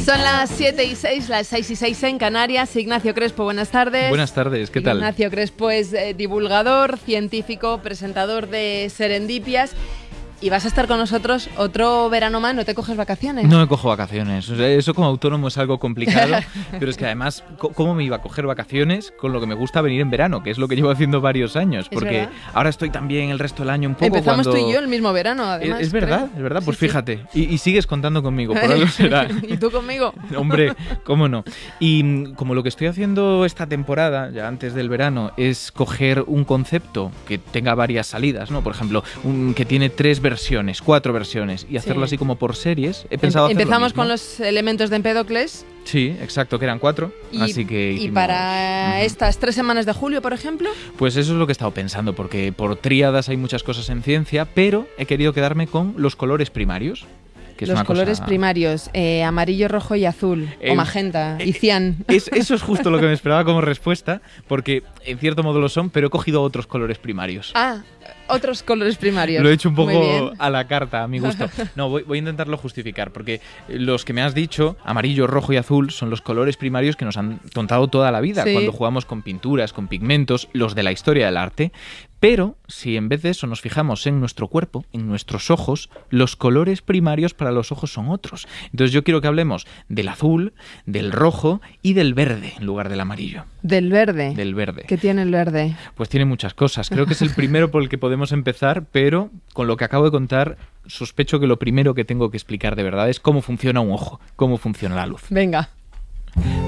Son las 7:06, las 6:06 en Canarias. Ignacio Crespo, buenas tardes. Buenas tardes, ¿qué tal? Ignacio Crespo es divulgador, científico, presentador de Serendipias. Y vas a estar con nosotros otro verano más, ¿no te coges vacaciones? No me cojo vacaciones, o sea, eso como autónomo es algo complicado, pero es que además, ¿cómo me iba a coger vacaciones con lo que me gusta venir en verano? Que es lo que llevo haciendo varios años, porque ahora estoy también el resto del año un poco Empezamos cuando... tú y yo el mismo verano, además. Es verdad, creo. es verdad, pues sí, fíjate, sí. Y sigues contando conmigo, por algo será. ¿Y tú conmigo? Hombre, cómo no. Y como lo que estoy haciendo esta temporada, ya antes del verano, es coger un concepto que tenga varias salidas, ¿no? Por ejemplo, que tiene 3 versiones, 4 versiones, y hacerlo así como por series. He pensado hacer Empezamos lo mismo. con los elementos de Empédocles. Sí, exacto, que eran 4, así que hicimos... ¿Y para estas 3 semanas de julio, por ejemplo? Pues eso es lo que he estado pensando, porque por tríadas hay muchas cosas en ciencia, pero he querido quedarme con los colores primarios. Que es los una colores cosa... primarios, amarillo, rojo y azul, o magenta, y cian. Eso es justo lo que me esperaba como respuesta, porque en cierto modo lo son, pero he cogido otros colores primarios. Ah, otros colores primarios. Lo he hecho un poco a la carta, a mi gusto. No, voy a intentarlo justificar, porque los que me has dicho, amarillo, rojo y azul, son los colores primarios que nos han tontado toda la vida, cuando jugamos con pinturas, con pigmentos, los de la historia del arte. Pero si en vez de eso nos fijamos en nuestro cuerpo, en nuestros ojos, los colores primarios para los ojos son otros. Entonces yo quiero que hablemos del azul, del rojo y del verde en lugar del amarillo. ¿Del verde? Del verde. ¿Qué tiene el verde? Pues tiene muchas cosas. Creo que es el primero por el que podemos empezar, pero con lo que acabo de contar, sospecho que lo primero que tengo que explicar de verdad es cómo funciona un ojo, cómo funciona la luz. Venga.